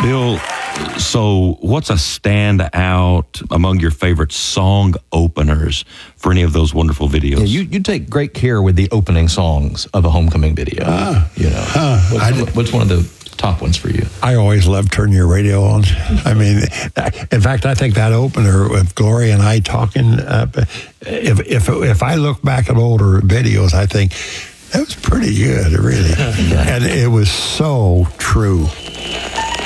Bill, so what's a standout among your favorite song openers for any of those wonderful videos? Yeah, you take great care with the opening songs of a homecoming video. What's one of the top ones for you? I always love Turn Your Radio On. I mean, in fact, I think that opener with Gloria and I talking, if I look back at older videos, I think that was pretty good, really. And it was so true.